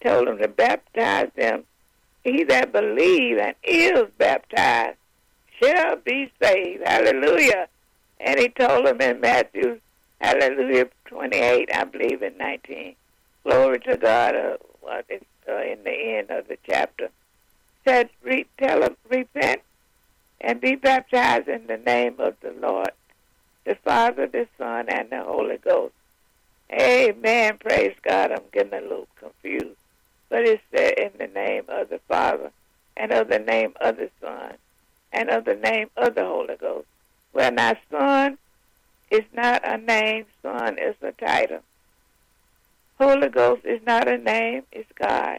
told him to baptize them. He that believes and is baptized shall be saved. Hallelujah. And he told him in Matthew, hallelujah, 28, I believe in 19. Glory to God. In the end of the chapter. Said, tell them, repent and be baptized in the name of the Lord, the Father, the Son, and the Holy Ghost. Amen. Praise God. I'm getting a little confused. But it said in the name of the Father, and of the name of the Son, and of the name of the Holy Ghost. Well, now, Son is not a name. Son is a title. Holy Ghost is not a name. It's God.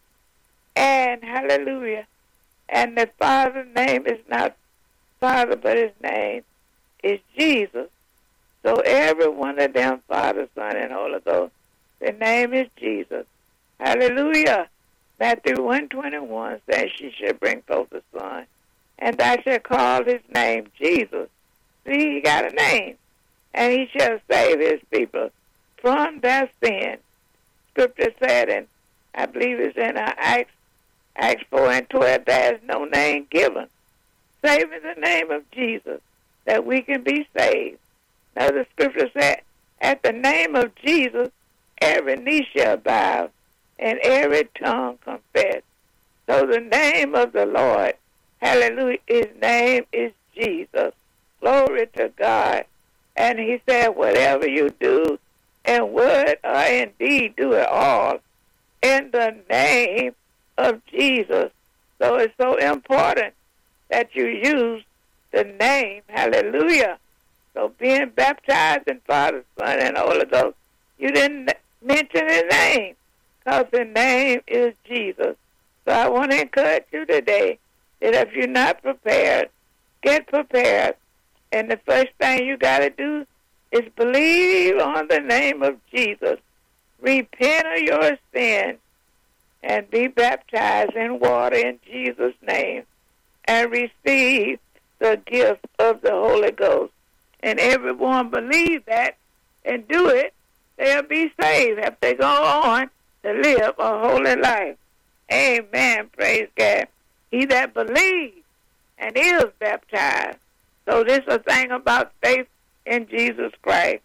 And hallelujah. And the Father's name is not Father, but his name is Jesus. So every one of them, Father, Son, and Holy Ghost, the name is Jesus. Hallelujah. Matthew 1:21 says, she shall bring forth a son, and thou shalt call his name Jesus. See, he got a name. And he shall save his people from their sin. Scripture said, and I believe it's in Acts 4:12, there is no name given, save in the name of Jesus, that we can be saved. Now the scripture said, at the name of Jesus, every knee shall bow, and every tongue confess. So the name of the Lord, hallelujah, his name is Jesus. Glory to God. And he said, whatever you do, in word or in deed, do it all in the name of Jesus. So it's so important that you use the name. Hallelujah. So being baptized in Father, Son, and Holy Ghost, you didn't mention his name because his name is Jesus. So I want to encourage you today that if you're not prepared, get prepared. And the first thing you got to do is believe on the name of Jesus. Repent of your sin and be baptized in water in Jesus' name and receive the gift of the Holy Ghost. And everyone believe that and do it, they'll be saved if they go on to live a holy life. Amen. Praise God. He that believes and is baptized. So this is a thing about faith in Jesus Christ.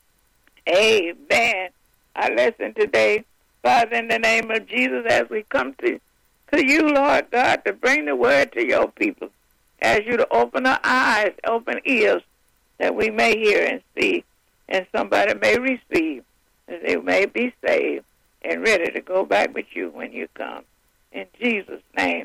Amen. Our lesson today, Father, in the name of Jesus, as we come to you, Lord God, to bring the word to your people, ask you to open our eyes, open ears, that we may hear and see, and somebody may receive, and they may be saved and ready to go back with you when you come. In Jesus' name,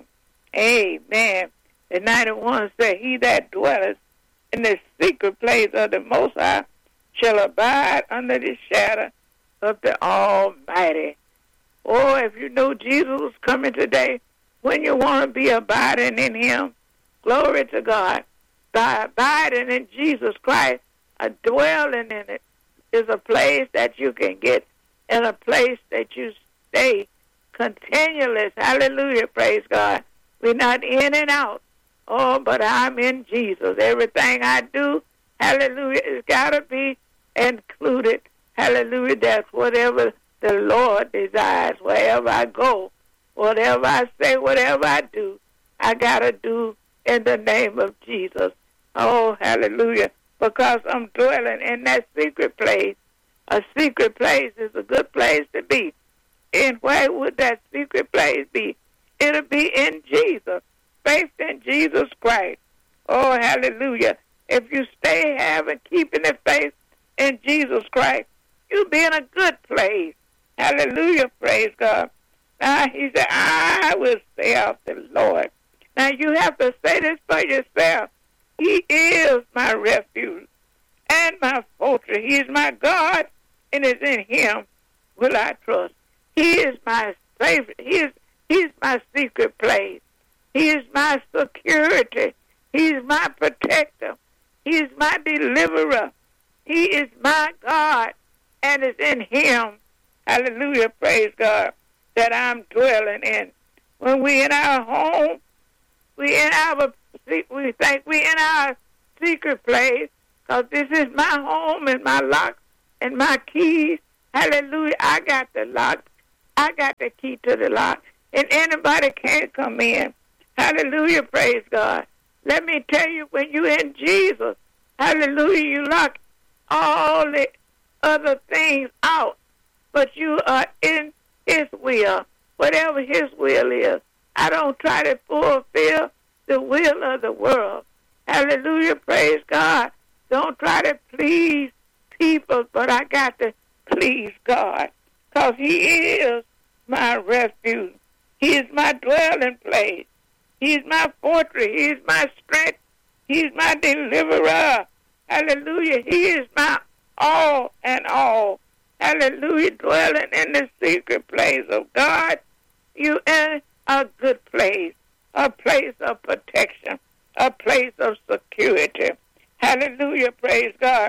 amen. The 91 said, he that dwelleth in the secret place of the Most High shall abide under the shadow of the Almighty. Oh, if you know Jesus is coming today, when you want to be abiding in him, glory to God. By abiding in Jesus Christ, a dwelling in it is a place that you can get and a place that you stay continuous. Hallelujah, praise God. We're not in and out. Oh, but I'm in Jesus. Everything I do, hallelujah, it's got to be included. Hallelujah, that's whatever the Lord desires. Wherever I go, whatever I say, whatever I do, I got to do in the name of Jesus. Oh, hallelujah, because I'm dwelling in that secret place. A secret place is a good place to be. And where would that secret place be? It'll be in Jesus. Faith in Jesus Christ. Oh, hallelujah. If you stay having, keeping the faith in Jesus Christ, you'll be in a good place. Hallelujah, praise God. Now, he said, I will say of the Lord. Now, you have to say this for yourself. He is my refuge and my fortress. He is my God, and it's in him will I trust. He is my favorite. He's my secret place. He is my security. He is my protector. He is my deliverer. He is my God, and it's in him, hallelujah, praise God, that I'm dwelling in. When we in our home, we think we in our secret place, because this is my home and my lock and my keys. Hallelujah, I got the lock I got the key to the lock, and anybody can't come in. Hallelujah, praise God. Let me tell you, when you're in Jesus, hallelujah, you lock all the other things out, but you are in his will, whatever his will is. I don't try to fulfill the will of the world. Hallelujah, praise God. Don't try to please people, but I got to please God, because he is my refuge. He is my dwelling place. He's my fortress. He's my strength. He's my deliverer. Hallelujah. He is my all and all. Hallelujah. Dwelling in the secret place of God, you in a good place, a place of protection, a place of security. Hallelujah. Praise God.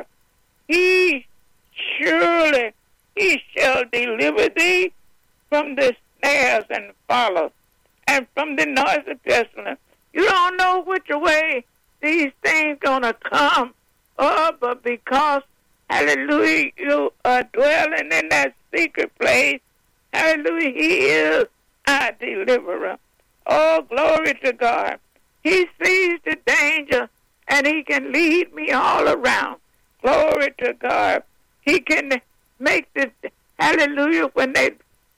He surely, he shall deliver thee from the snares and follows, and from the noisy pestilence. You don't know which way these things gonna come, but because, hallelujah, you are dwelling in that secret place, hallelujah, he is our deliverer. Oh, glory to God. He sees the danger, and he can lead me all around. Glory to God. He can make the, hallelujah, when they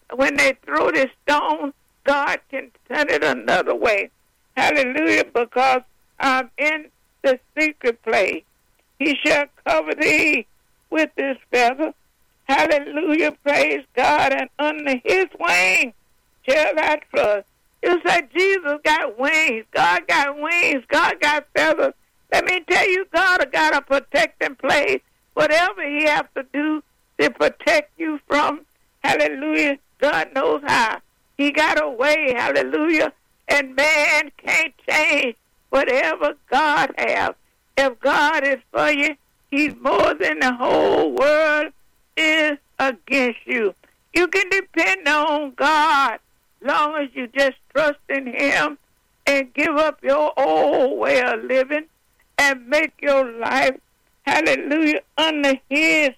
throw this stone, God can turn it another way. Hallelujah, because I'm in the secret place. He shall cover thee with his feather. Hallelujah, praise God, and under his wing shall I trust. You say Jesus got wings. God got wings. God got feathers. Let me tell you, God got a protecting place. Whatever he has to do to protect you from, hallelujah, God knows how. He got a way, hallelujah, and man can't change whatever God has. If God is for you, he's more than the whole world is against you. You can depend on God long as you just trust in him and give up your old way of living and make your life, hallelujah, under his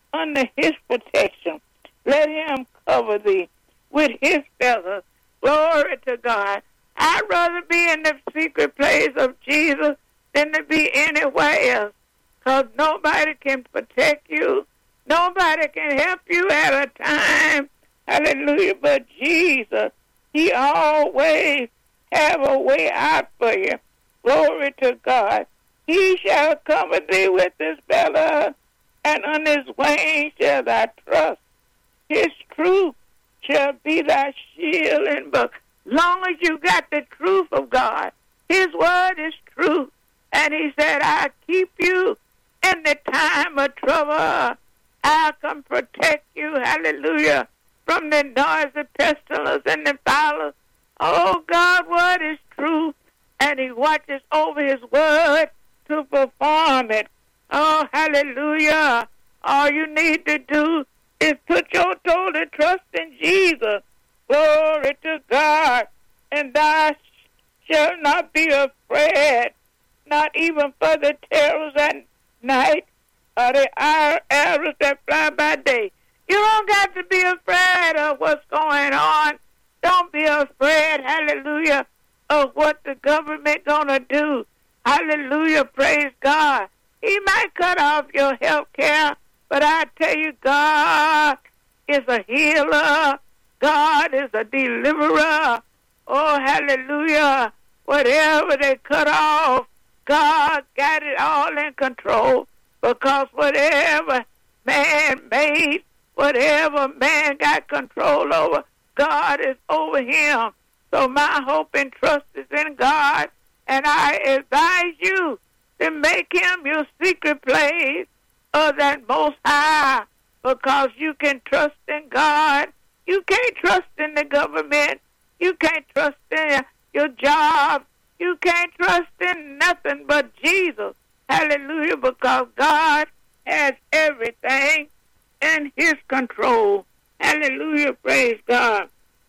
protection. Let him cover thee with his feathers. Glory to God. I'd rather be in the secret place of Jesus than to be anywhere else, because nobody can protect you. Nobody can help you at a time. Hallelujah. But Jesus, he always have a way out for you. Glory to God. He shall cover thee with his feathers, and on his wings shall thy trust. His truth shall be thy shield and buckler. Long as you got the truth of God, his word is truth. And he said, I'll keep you in the time of trouble. I can protect you, hallelujah, from the noisy pestilence and the fowlers. Oh, God's word is true, and he watches over his word to perform it. Oh, hallelujah. All you need to do is put your total trust in Jesus. Glory to God. And thou shalt not be afraid, not even for the terrors at night, or the arrows that fly by day. You don't got to be afraid of what's going on. Don't be afraid, hallelujah, of what the government gonna do. Hallelujah, praise God. He might cut off your health care, but I tell you, God is a healer. God is a deliverer. Oh, hallelujah. Whatever they cut off, God got it all in control, because whatever man made, whatever man got control over, God is over him. So my hope and trust is in God, and I advise you to make him your secret place of that Most High, because you can trust in God. You can't trust in the government. You can't trust in your job. You can't trust in nothing but Jesus. Hallelujah, because God has everything in his control. Hallelujah, praise God.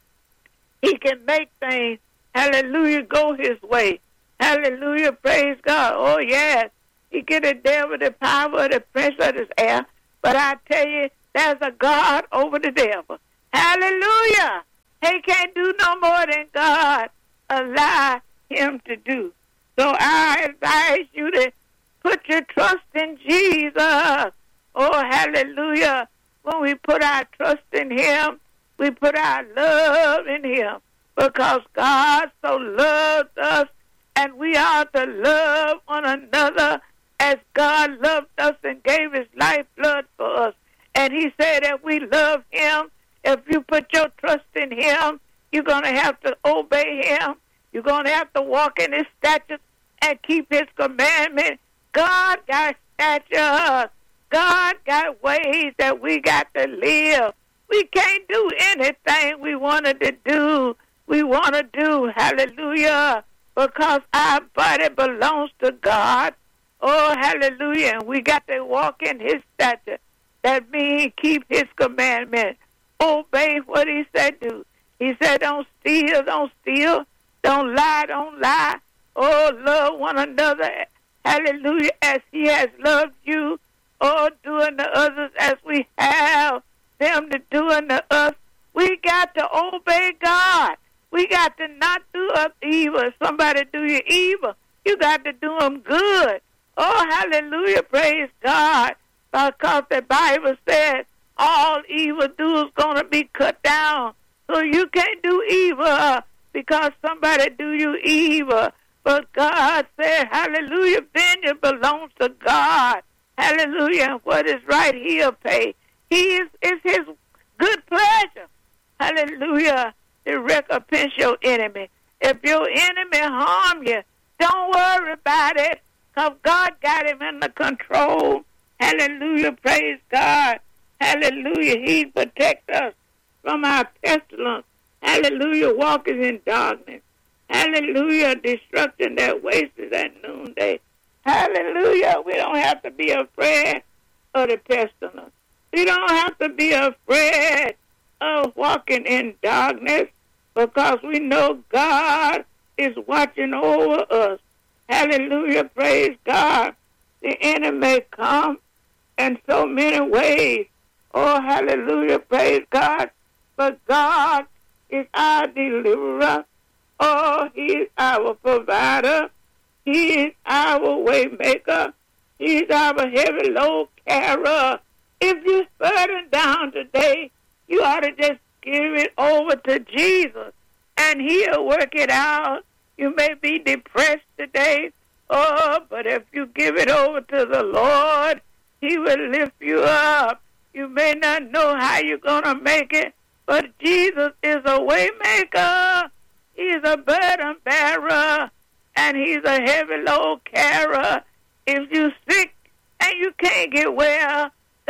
He can make things, hallelujah, go his way. Hallelujah, praise God. Oh, yes, he give the devil the power of the prince of this air. But I tell you, there's a God over the devil. Hallelujah. He can't do no more than God allow him to do. So I advise you to put your trust in Jesus. Oh, hallelujah. When we put our trust in him, we put our love in him. Because God so loved us, and we are to love one another as God loved us and gave his lifeblood for us. And he said that we love him. If you put your trust in him, you're going to have to obey him. You're going to have to walk in his statutes and keep his commandments. God got statutes. God got ways that we got to live. We can't do anything we wanted to do. We want to do, hallelujah, because our body belongs to God. Oh, hallelujah. And we got to walk in his statutes. That means keep his commandments. Obey what he said do. He said don't steal, don't steal. Don't lie. Oh, love one another. Hallelujah. As he has loved you. Oh, doing to others as we have them to do unto us. We got to obey God. We got to not do us evil. If somebody do you evil, you got to do them good. Oh, hallelujah. Praise God. Because the Bible said all evildoers going to be cut down. So you can't do evil because somebody do you evil. But God said, hallelujah, vengeance belongs to God. Hallelujah. What is right, he'll pay. It's his good pleasure. Hallelujah. To recompense your enemy. If your enemy harm you, don't worry about it. Because God got him under control. Hallelujah. Praise God. Hallelujah. He protects us from our pestilence. Hallelujah. Walking in darkness. Hallelujah. Destruction that wastes at noonday. Hallelujah. We don't have to be afraid of the pestilence. We don't have to be afraid of walking in darkness because we know God is watching over us. Hallelujah. Praise God. The enemy may come in so many ways. Oh, hallelujah. Praise God. But God is our deliverer. Oh, he is our provider. He is our way maker. He is our heavy load carrier. If you're burdened down today, you ought to just give it over to Jesus, and he'll work it out. You may be depressed today, but if you give it over to the Lord, he will lift you up. You may not know how you're going to make it, but Jesus is a way maker. He's a burden bearer, and he's a heavy load carrier. If you're sick and you can't get well,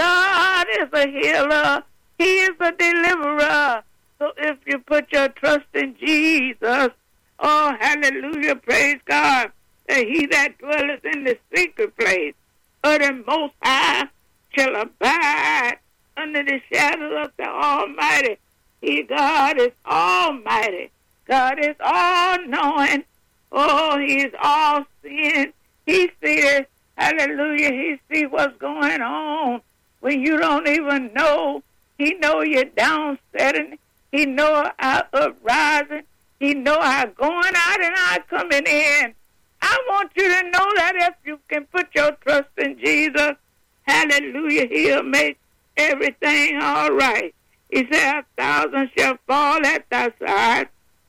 God is a healer. He is a deliverer. So if you put your trust in Jesus, oh, hallelujah, praise God, that he that dwelleth in the secret place of the Most High shall abide under the shadow of the Almighty. God is almighty. God is all-knowing. Oh, he is all-seeing. He sees, hallelujah, he sees what's going on when you don't even know. He know you're downsetting. He know our uprising. He know our going out and our coming in. I want you to know that if you can put your trust in Jesus, hallelujah, he'll make everything all right. He said, 1,000 shall fall at thy side,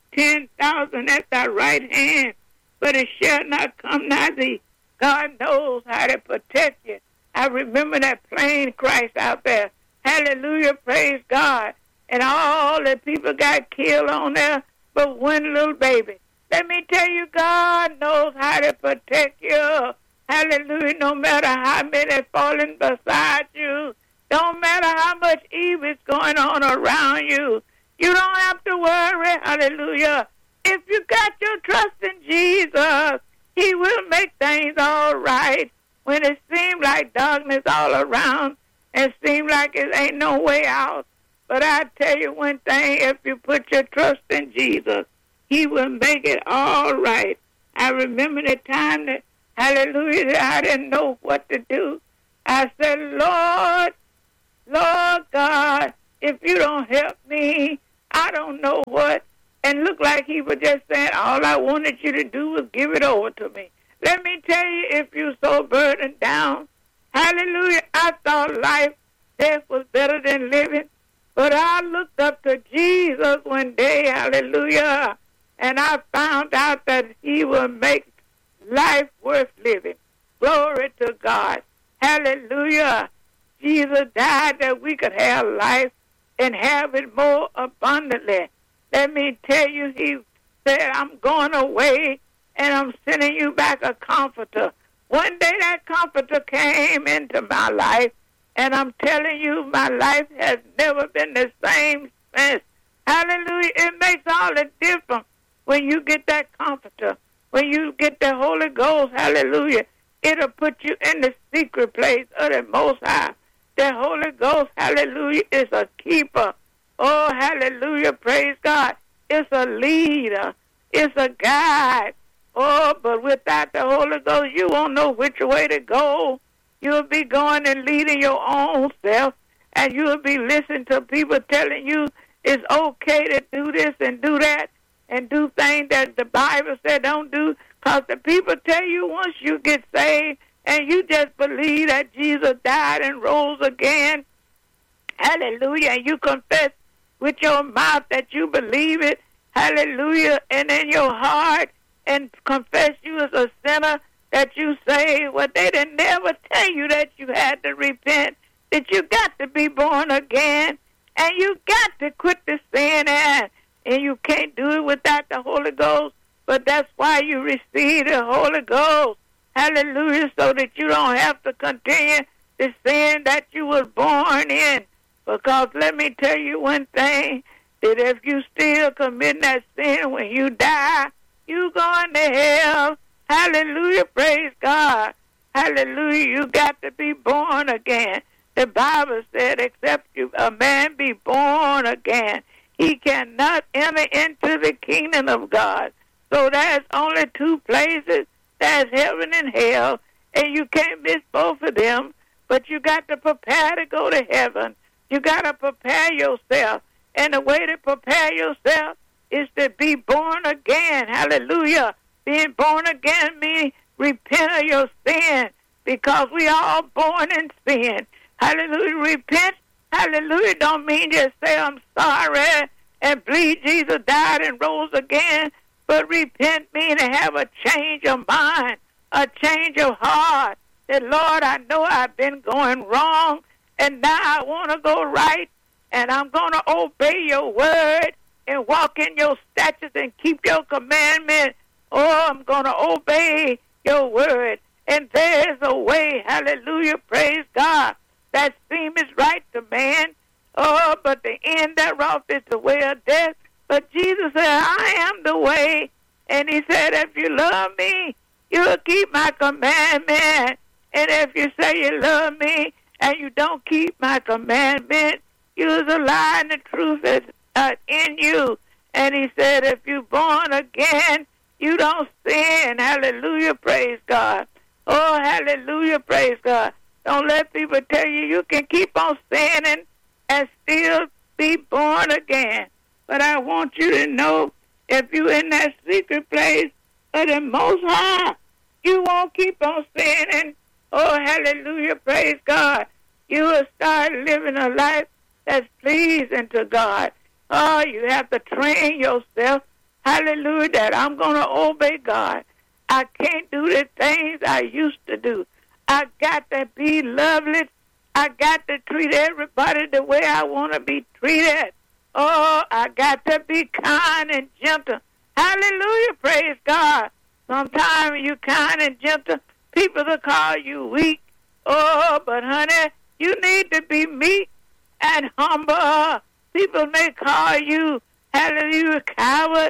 10,000 at thy right hand, but it shall not come nigh thee. God knows how to protect you. I remember that plane crash out there. Hallelujah, praise God. And all the people got killed on there, but one little baby. Let me tell you, God knows how to protect you. Hallelujah, no matter how many falling beside you. Don't matter how much evil is going on around you. You don't have to worry, hallelujah. If you got your trust in Jesus, he will make things all right. When it seems like darkness all around, and seems like it ain't no way out. But I tell you one thing, if you put your trust in Jesus, he will make it all right. I remember the time that, hallelujah, that I didn't know what to do. I said, Lord God, if you don't help me, I don't know what. And looked like he was just saying, all I wanted you to do was give it over to me. Let me tell you, if you're so burdened down, hallelujah, I thought life, death was better than living. But I looked up to Jesus one day, hallelujah, and I found out that he will make life worth living. Glory to God. Hallelujah. Jesus died that we could have life and have it more abundantly. Let me tell you, he said, I'm going away and I'm sending you back a comforter. One day that comforter came into my life, and I'm telling you, my life has never been the same since. Hallelujah. It makes all the difference when you get that comforter, when you get the Holy Ghost. Hallelujah. It'll put you in the secret place of the Most High. The Holy Ghost, hallelujah, is a keeper. Oh, hallelujah, praise God. It's a leader. It's a guide. Oh, but without the Holy Ghost, you won't know which way to go. You'll be going and leading your own self, and you'll be listening to people telling you it's okay to do this and do that and do things that the Bible said don't do, because the people tell you once you get saved and you just believe that Jesus died and rose again, hallelujah, and you confess with your mouth that you believe it, hallelujah, and in your heart and confess you as a sinner, that you say, well, they didn't never tell you that you had to repent, that you got to be born again, and you got to quit the sin, and you can't do it without the Holy Ghost, but that's why you receive the Holy Ghost, hallelujah, so that you don't have to continue the sin that you was born in, because let me tell you one thing, that if you still commit that sin when you die, you going to hell. Hallelujah, praise God. Hallelujah, you got to be born again. The Bible said, except a man be born again, he cannot enter into the kingdom of God. So there's only two places. There's heaven and hell, and you can't miss both of them, but you got to prepare to go to heaven. You got to prepare yourself, and the way to prepare yourself is to be born again. Hallelujah. Being born again means repent of your sin, because we are all born in sin. Hallelujah. Repent, hallelujah, don't mean just say I'm sorry and believe Jesus died and rose again, but repent means to have a change of mind, a change of heart. That, Lord, I know I've been going wrong, and now I want to go right, and I'm going to obey your word and walk in your statutes and keep your commandments. Oh, I'm going to obey your word. And there's a way, hallelujah, praise God, that seemeth right to man. Oh, but the end thereof is the way of death. But Jesus said, I am the way. And he said, if you love me, you'll keep my commandment. And if you say you love me and you don't keep my commandment, you're a lie and the truth is in you. And he said, if you're born again, you don't sin. Hallelujah, praise God. Oh, hallelujah, praise God. Don't let people tell you you can keep on sinning and still be born again. But I want you to know, if you're in that secret place of the Most High, you won't keep on sinning. Oh, hallelujah, praise God. You will start living a life that's pleasing to God. Oh, you have to train yourself, hallelujah, that I'm going to obey God. I can't do the things I used to do. I got to be lovely. I got to treat everybody the way I want to be treated. Oh, I got to be kind and gentle. Hallelujah, praise God. Sometimes you kind and gentle, people will call you weak. Oh, but honey, you need to be meek and humble. People may call you, hallelujah, coward.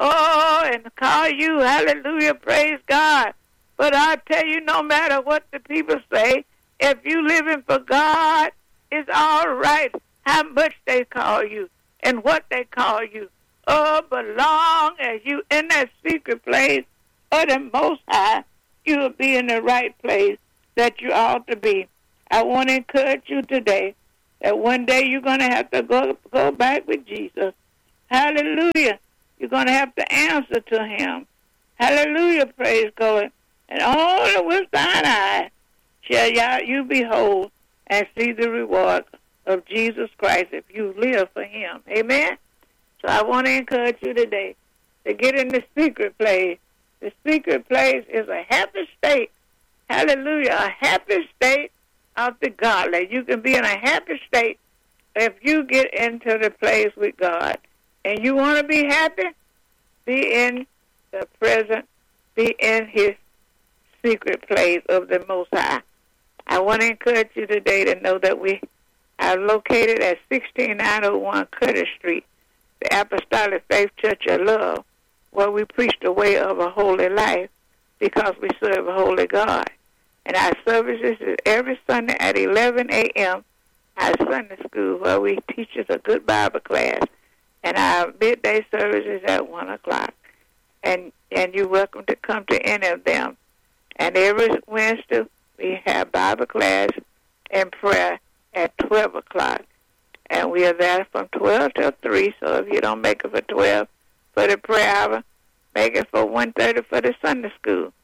Oh, and call you, hallelujah, praise God. But I tell you, no matter what the people say, if you living for God, it's all right how much they call you and what they call you. Oh, but long as you in that secret place of the Most High, you'll be in the right place that you ought to be. I want to encourage you today that one day you're going to have to go back with Jesus. Hallelujah. You're going to have to answer to him. Hallelujah, praise God. And all with thine eye shall you behold and see the reward of Jesus Christ if you live for him. Amen? So I want to encourage you today to get in the secret place. The secret place is a happy state. Hallelujah, a happy state of the godly. You can be in a happy state if you get into the place with God. And you want to be happy? Be in the present, be in his secret place of the Most High. I want to encourage you today to know that we are located at 16901 Curtis Street, the Apostolic Faith Church of Love, where we preach the way of a holy life because we serve a holy God. And our services is every Sunday at 11 a.m., our Sunday school, where we teach us a good Bible class. And our midday service is at 1 o'clock. And you're welcome to come to any of them. And every Wednesday, we have Bible class and prayer at 12 o'clock. And we are there from 12 till 3. So if you don't make it for 12 for the prayer hour, make it for 1:30 for the Sunday school.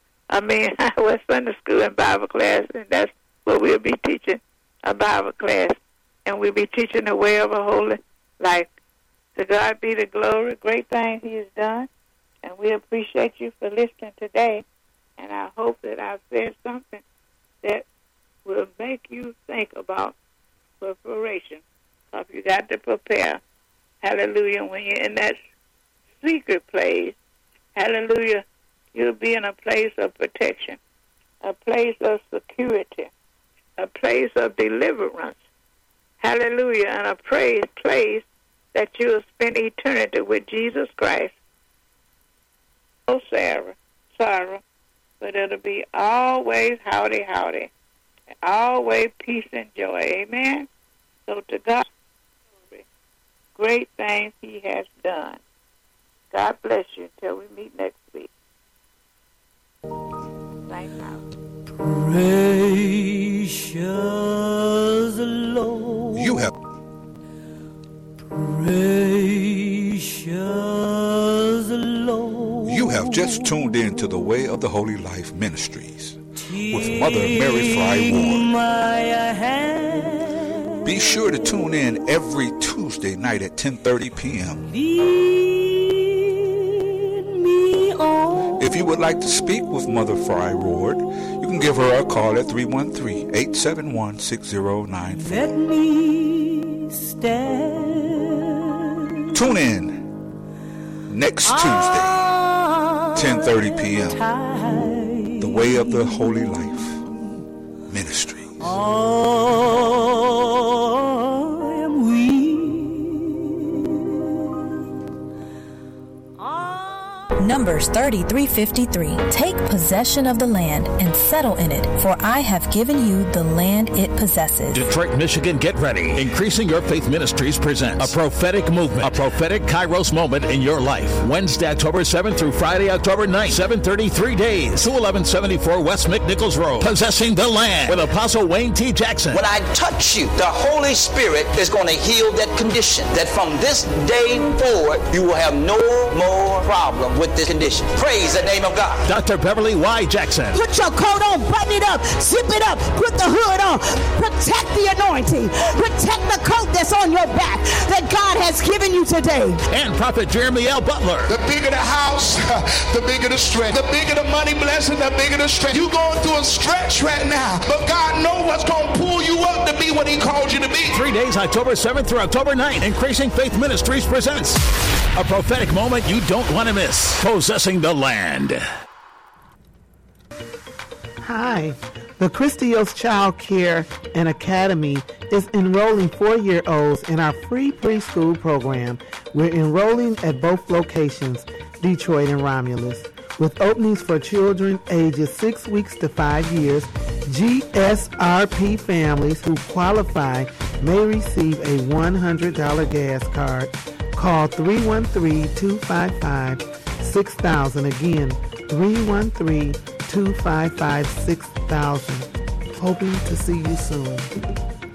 Sunday school and Bible class. And that's what we'll be teaching, a Bible class. And we'll be teaching the way of a holy life. To God be the glory, great things he has done. And we appreciate you for listening today. And I hope that I've said something that will make you think about preparation. Because you got to prepare. Hallelujah. When you're in that secret place, hallelujah, you'll be in a place of protection, a place of security, a place of deliverance. Hallelujah. And a place that you'll spend eternity with Jesus Christ. No sorrow, but it'll be always howdy, always peace and joy. Amen? So to God, great things he has done. God bless you until we meet next week. Thank you. Precious Lord. You have. Precious Lord. You have just tuned in to the Way of the Holy Life Ministries with Mother Mary Fry Ward. Be sure to tune in every Tuesday night at 10:30 p.m. If you would like to speak with Mother Fry Ward, you can give her a call at 313-871-6094. Let me stand. Tune in next Tuesday, 10:30 p.m. The Way of the Holy Life Ministries. Numbers 33:53. Take possession of the land and settle in it, for I have given you the land it possesses. Detroit, Michigan, get ready. Increasing Your Faith Ministries presents a prophetic movement, a prophetic Kairos moment in your life. Wednesday, October 7th through Friday, October 9th, 7:30, 3 days. 21174 West McNichols Road. Possessing the land with Apostle Wayne T. Jackson. When I touch you, the Holy Spirit is going to heal that condition. That from this day forward, you will have no more problem with this condition. Praise the name of God. Dr. Beverly Y. Jackson. Put your coat on, button it up, zip it up, put the hood on. Protect the anointing. Protect the coat that's on your back that God has given you today. And Prophet Jeremy L. Butler. The bigger the house, the bigger the strength. The bigger the money blessing, the bigger the strength. You're going through a stretch right now, but God knows what's going to pull you up to be what he called you to be. 3 days, October 7th through October 9th. Increasing Faith Ministries presents a prophetic moment you don't want to miss. Possessing the land. Hi. The Christios Child Care and Academy is enrolling 4-year-olds in our free preschool program. We're enrolling at both locations, Detroit and Romulus, with openings for children ages 6 weeks to 5 years. GSRP families who qualify may receive a $100 gas card. Call 313-255-6000. Again, 313-255-6000. Hoping to see you soon.